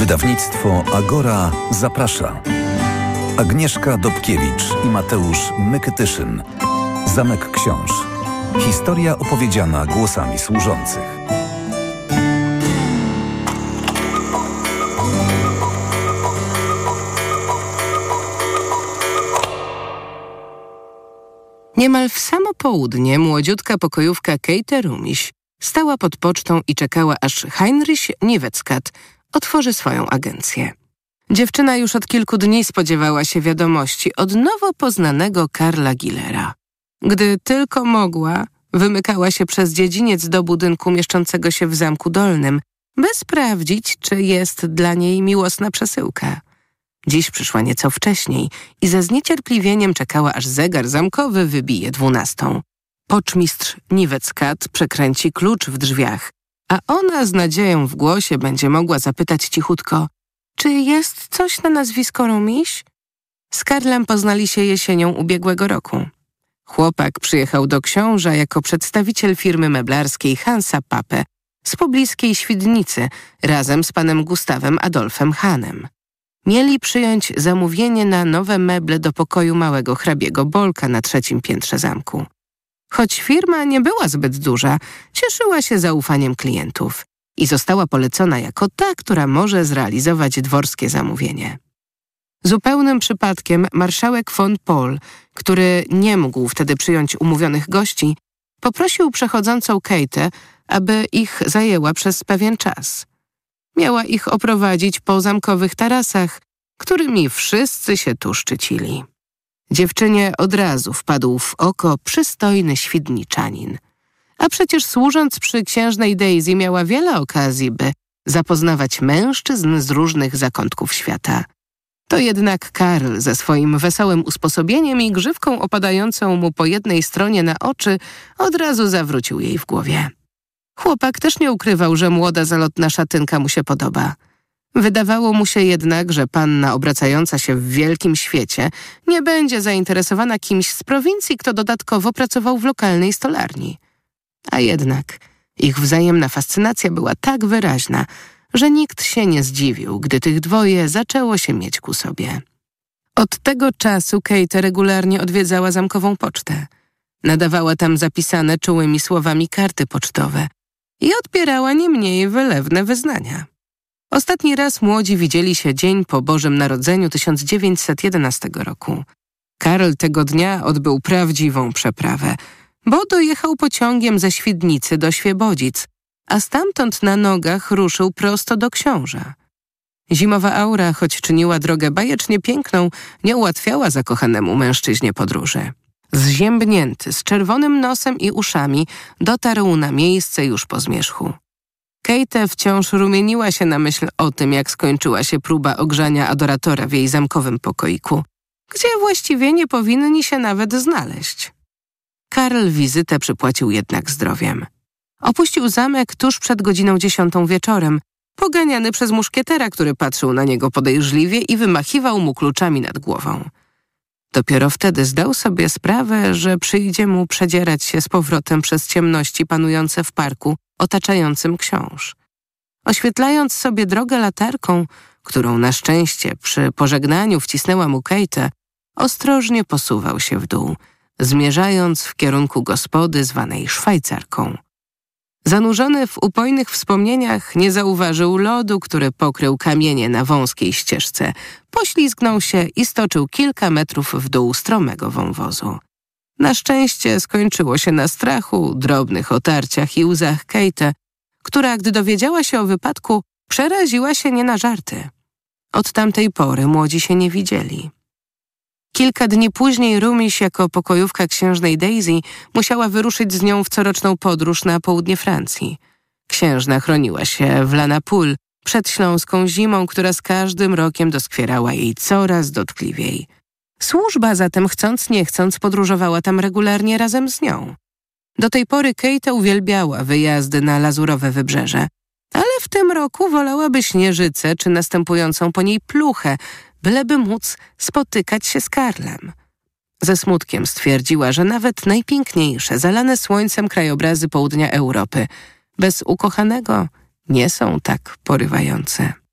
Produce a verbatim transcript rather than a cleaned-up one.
Wydawnictwo Agora zaprasza. Agnieszka Dobkiewicz i Mateusz Mykytyszyn. Zamek Książ. Historia opowiedziana głosami służących. Niemal w samo południe młodziutka pokojówka Kate Rumiś stała pod pocztą i czekała, aż Heinrich Nieweckat otworzy swoją agencję. Dziewczyna już od kilku dni spodziewała się wiadomości od nowo poznanego Karla Gillera. Gdy tylko mogła, wymykała się przez dziedziniec do budynku mieszczącego się w Zamku Dolnym, by sprawdzić, czy jest dla niej miłosna przesyłka. Dziś przyszła nieco wcześniej i ze zniecierpliwieniem czekała, aż zegar zamkowy wybije dwunastą. Poczmistrz Nieweckat przekręci klucz w drzwiach, a ona z nadzieją w głosie będzie mogła zapytać cichutko: czy jest coś na nazwisko Rumiś? Z Karlem poznali się jesienią ubiegłego roku. Chłopak przyjechał do Książa jako przedstawiciel firmy meblarskiej Hansa Pape z pobliskiej Świdnicy razem z panem Gustawem Adolfem Hanem. Mieli przyjąć zamówienie na nowe meble do pokoju małego hrabiego Bolka na trzecim piętrze zamku. Choć firma nie była zbyt duża, cieszyła się zaufaniem klientów i została polecona jako ta, która może zrealizować dworskie zamówienie. Zupełnym przypadkiem marszałek von Pohl, który nie mógł wtedy przyjąć umówionych gości, poprosił przechodzącą Kate, aby ich zajęła przez pewien czas. Miała ich oprowadzić po zamkowych tarasach, którymi wszyscy się tu szczycili. Dziewczynie od razu wpadł w oko przystojny Świdniczanin. A przecież służąc przy księżnej Daisy miała wiele okazji, by zapoznawać mężczyzn z różnych zakątków świata. To jednak Karl ze swoim wesołym usposobieniem i grzywką opadającą mu po jednej stronie na oczy od razu zawrócił jej w głowie. Chłopak też nie ukrywał, że młoda, zalotna szatynka mu się podoba. Wydawało mu się jednak, że panna obracająca się w wielkim świecie nie będzie zainteresowana kimś z prowincji, kto dodatkowo pracował w lokalnej stolarni. A jednak ich wzajemna fascynacja była tak wyraźna, że nikt się nie zdziwił, gdy tych dwoje zaczęło się mieć ku sobie. Od tego czasu Kate regularnie odwiedzała zamkową pocztę. Nadawała tam zapisane czułymi słowami karty pocztowe i odbierała nie mniej wylewne wyznania. Ostatni raz młodzi widzieli się dzień po Bożym Narodzeniu tysiąc dziewięćset jedenastego roku. Karl tego dnia odbył prawdziwą przeprawę, bo dojechał pociągiem ze Świdnicy do Świebodzic, a stamtąd na nogach ruszył prosto do Książa. Zimowa aura, choć czyniła drogę bajecznie piękną, nie ułatwiała zakochanemu mężczyźnie podróży. Zziębnięty, z czerwonym nosem i uszami, dotarł na miejsce już po zmierzchu. Kate wciąż rumieniła się na myśl o tym, jak skończyła się próba ogrzania adoratora w jej zamkowym pokoiku, gdzie właściwie nie powinni się nawet znaleźć. Karl wizytę przypłacił jednak zdrowiem. Opuścił zamek tuż przed godziną dziesiątą wieczorem, poganiany przez muszkietera, który patrzył na niego podejrzliwie i wymachiwał mu kluczami nad głową. Dopiero wtedy zdał sobie sprawę, że przyjdzie mu przedzierać się z powrotem przez ciemności panujące w parku otaczającym Książ. Oświetlając sobie drogę latarką, którą na szczęście przy pożegnaniu wcisnęła mu Kate, ostrożnie posuwał się w dół, zmierzając w kierunku gospody zwanej Szwajcarką. Zanurzony w upojnych wspomnieniach nie zauważył lodu, który pokrył kamienie na wąskiej ścieżce, poślizgnął się i stoczył kilka metrów w dół stromego wąwozu. Na szczęście skończyło się na strachu, drobnych otarciach i łzach Kate, która, gdy dowiedziała się o wypadku, przeraziła się nie na żarty. Od tamtej pory młodzi się nie widzieli. Kilka dni później Rumiś jako pokojówka księżnej Daisy musiała wyruszyć z nią w coroczną podróż na południe Francji. Księżna chroniła się w La Napoule przed śląską zimą, która z każdym rokiem doskwierała jej coraz dotkliwiej. Służba zatem chcąc nie chcąc podróżowała tam regularnie razem z nią. Do tej pory Kate uwielbiała wyjazdy na lazurowe wybrzeże, ale w tym roku wolałaby Śnieżycę czy następującą po niej Pluchę, byleby móc spotykać się z Karlem. Ze smutkiem stwierdziła, że nawet najpiękniejsze, zalane słońcem krajobrazy południa Europy bez ukochanego nie są tak porywające.